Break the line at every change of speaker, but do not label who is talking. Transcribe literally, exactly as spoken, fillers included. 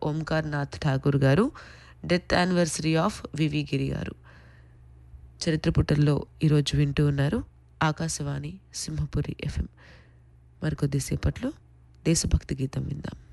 ఓంకార్ నాథ్ ఠాకూర్ గారు. Death anniversary of వివి గిరి గారు. చరిత్ర పుటల్లో ఈరోజు వింటూ ఉన్నారు ఆకాశవాణి సింహపురి ఎఫ్ఎం. మరికొద్దిసేపట్లో దేశభక్తి గీతం విందాం.